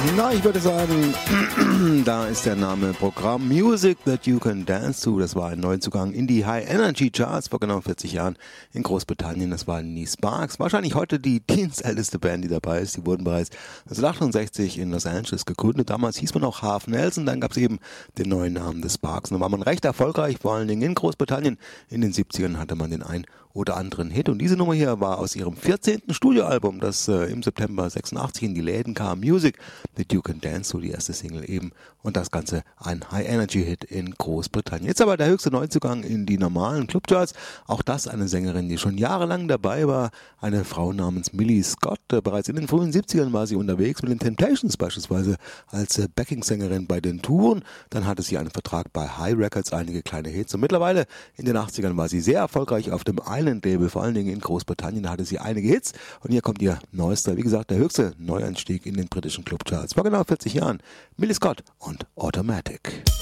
Na, ich würde sagen, da ist der Name Programm Music That You Can Dance To. Das war ein Neuzugang in die High Energy Charts vor genau 40 Jahren in Großbritannien. Das waren die Sparks. Wahrscheinlich heute die dienstälteste Band, die dabei ist. Die wurden bereits 1968 in Los Angeles gegründet. Damals hieß man auch Half Nelson. Dann gab es eben den neuen Namen des Sparks. Und da war man recht erfolgreich, vor allen Dingen in Großbritannien. In den 70ern hatte man den ein oder anderen Hit. Und diese Nummer hier war aus ihrem 14. Studioalbum, das im September 86 in die Läden kam. Music That You Can Dance To, die erste Single eben. Und das Ganze ein High-Energy-Hit in Großbritannien. Jetzt aber der höchste Neuzugang in die normalen Clubcharts. Auch das eine Sängerin, die schon jahrelang dabei war. Eine Frau namens Millie Scott. Bereits in den frühen 70ern war sie unterwegs mit den Temptations beispielsweise als Backing-Sängerin bei den Touren. Dann hatte sie einen Vertrag bei High Records, einige kleine Hits. Und mittlerweile in den 80ern war sie sehr erfolgreich auf dem Island-Label, vor allen Dingen in Großbritannien. Da hatte sie einige Hits. Und hier kommt ihr neuester, wie gesagt, der höchste Neuanstieg in den britischen Clubcharts. Vor genau 40 Jahren. Millie Scott und Automatic.